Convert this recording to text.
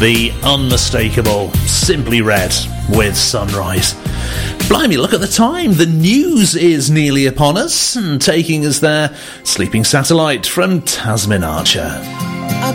The unmistakable Simply Red with Sunrise. Blimey, look at the time. The news is nearly upon us, and taking us there, Sleeping Satellite from Tasmin Archer.